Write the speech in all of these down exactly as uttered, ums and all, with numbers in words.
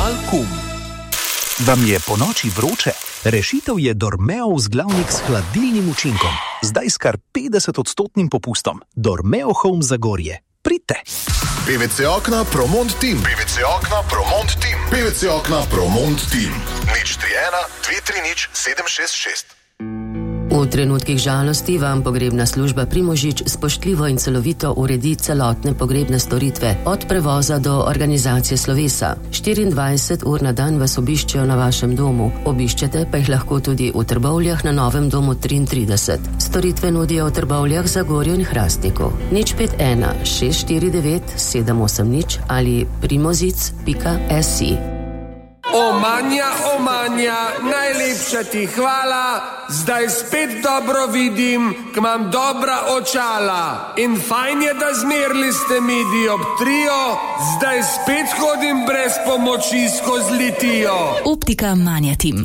Alkum. Vam je po noči vroče? Rešitev je Dormeo vzglavnik s hladilnim učinkom. Zdaj s kar petdeset odstotnim popustom. Dormeo Home Zagorje. Pridite! P V C okna Promont Team. P V C okna Promont Team. P V C okna Promont Team. nič tri ena dve tri nič sedem šest šest. V trenutkih žalosti vam pogrebna služba Primožič spoštljivo in celovito uredi celotne pogrebne storitve, od prevoza do organizacije slovesa. štiriindvajset ur na dan vas obiščejo na vašem domu, obiščete pa jih lahko tudi v Trbovljah na Novem domu triintrideset. Storitve nudijo v Trbovljah, Zagorju in Hrastniku. nič pet ena šest štiri devet sedem osem nič ali primozic pika si. Omanja, omanja, najlepša ti hvala, zdaj spet dobro vidim, k imam dobra očala. In fajn je, da zmerli ste mi dioptrijo, zdaj spet hodim brez pomoči skozi litijo. Optika Manja Team.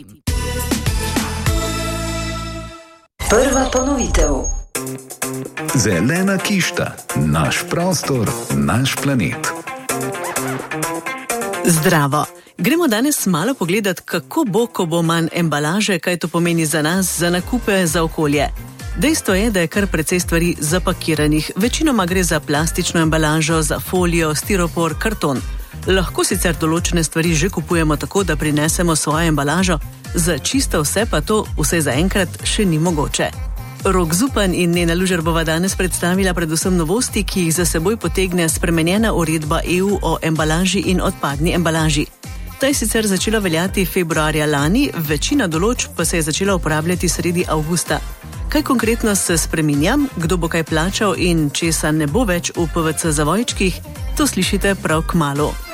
Prva ponovitev. Zelena kišta, naš prostor, naš planet. Zdravo! Gremo danes malo pogledat, kako bo, ko bo manj embalaže, kaj to pomeni za nas, za nakupe, za okolje. Dejstvo je, da je kar precej stvari zapakiranih. Večinoma gre za plastično embalažo, za folijo, stiropor, karton. Lahko sicer določene stvari že kupujemo tako, da prinesemo svojo embalažo, za čisto vse pa to vsaj zaenkrat še ni mogoče. Rok Zupan in Nena Lužer bova danes predstavila predvsem novosti, ki jih za seboj potegne spremenjena uredba E U o embalaži in odpadni embalaži. Ta je sicer začela veljati februarja lani, večina določb pa se je začela uporabljati sredi avgusta. Kaj konkretno se spreminja, kdo bo kaj plačal in česa ne bo več v P V C zavojčkih, to slišite prav kmalu.